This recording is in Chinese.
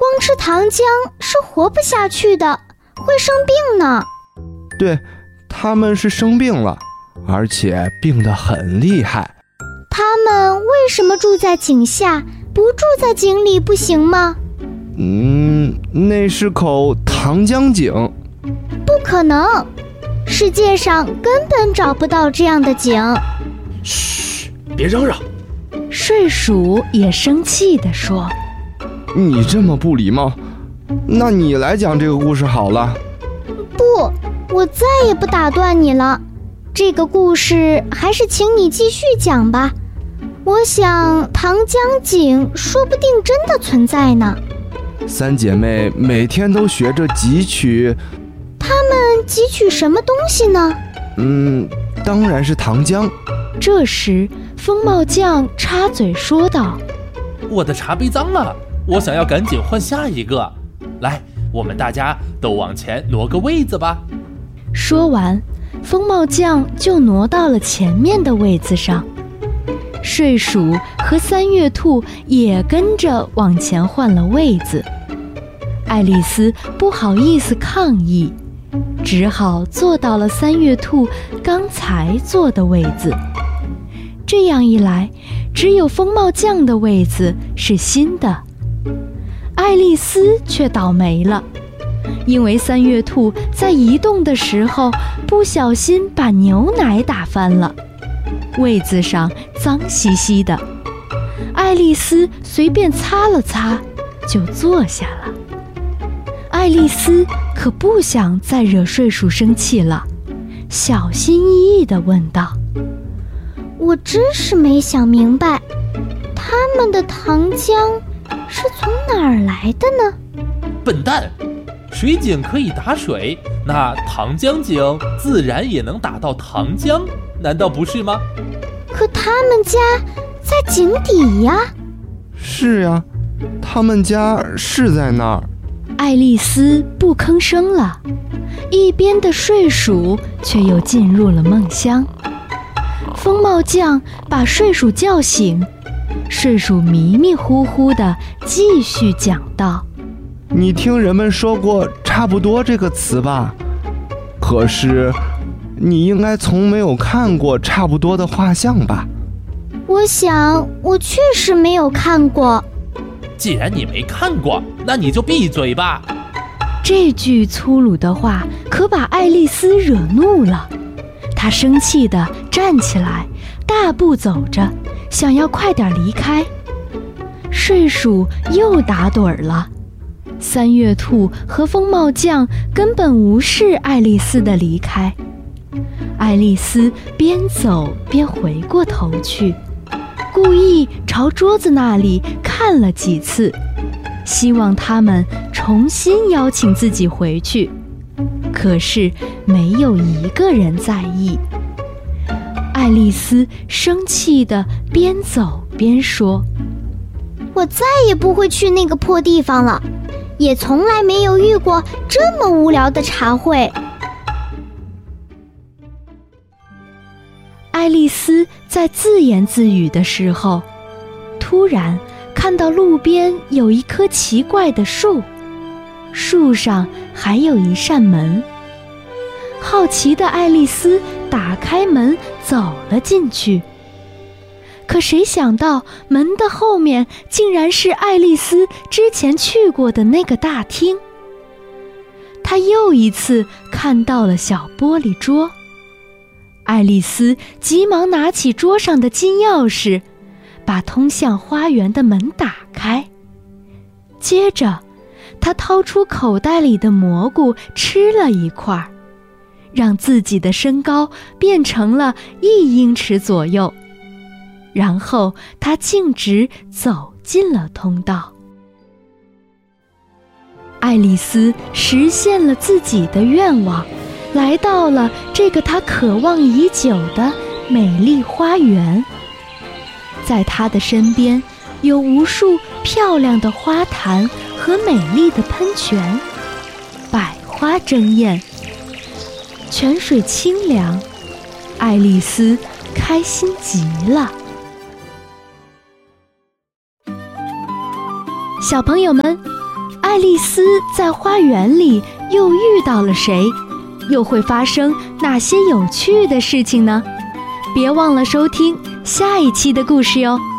光吃糖浆是活不下去的，会生病呢。 对，他们是生病了，而且病得很厉害。 他们为什么住在井下，不住在井里不行吗？ 那是口糖浆井。 不可能，世界上根本找不到这样的井。 嘘，别嚷嚷。 睡鼠也生气地说： 你这么不礼貌，那你来讲这个故事好了。 不，我再也不打断你了。这个故事还是请你继续讲吧。我想糖浆井说不定真的存在呢。 三姐妹每天都学着汲取。 她们汲取什么东西呢？ 当然是糖浆。 这时风帽匠插嘴说道： 我的茶杯脏了，我想要赶紧换下一个。来，我们大家都往前挪个位子吧。 说完，风帽匠就挪到了前面的位子上。睡鼠和三月兔也跟着往前换了位子。爱丽丝不好意思抗议，只好坐到了三月兔刚才坐的位子。这样一来，只有风帽匠的位子是新的。爱丽丝却倒霉了，因为三月兔在移动的时候不小心把牛奶打翻了，位子上脏兮兮的。爱丽丝随便擦了擦，就坐下了。爱丽丝可不想再惹睡鼠生气了，小心翼翼地问道： 我真是没想明白，他们的糖浆是从哪儿来的呢？ 笨蛋，水井可以打水，那糖浆井自然也能打到糖浆，难道不是吗？ 可他们家在井底呀。 是呀，他们家是在那儿。 爱丽丝不吭声了，一边的睡鼠却又进入了梦乡。风帽匠把睡鼠叫醒，睡鼠迷迷糊糊地继续讲道： 你听人们说过差不多这个词吧？可是你应该从没有看过差不多的画像吧？ 我想我确实没有看过。 既然你没看过，那你就闭嘴吧。 这句粗鲁的话可把爱丽丝惹怒了，她生气地站起来，大步走着，想要快点离开。睡鼠又打盹儿了。三月兔和风帽匠根本无视爱丽丝的离开。爱丽丝边走边回过头去，故意朝桌子那里看了几次，希望他们重新邀请自己回去。可是没有一个人在意。爱丽丝生气地边走边说： 我再也不会去那个破地方了，也从来没有遇过这么无聊的茶会。 爱丽丝在自言自语的时候，突然看到路边有一棵奇怪的树，树上还有一扇门。好奇的爱丽丝打开门走了进去，可谁想到门的后面竟然是爱丽丝之前去过的那个大厅。她又一次看到了小玻璃桌。爱丽丝急忙拿起桌上的金钥匙，把通向花园的门打开。接着，她掏出口袋里的蘑菇吃了一块，让自己的身高变成了1英尺左右。然后她径直走进了通道。爱丽丝实现了自己的愿望，来到了这个她渴望已久的美丽花园。在她的身边有无数漂亮的花坛和美丽的喷泉，百花争艳，泉水清凉，爱丽丝开心极了。小朋友们， 爱丽丝在花园里又遇到了谁？又会发生哪些有趣的事情呢？别忘了收听下一期的故事哟。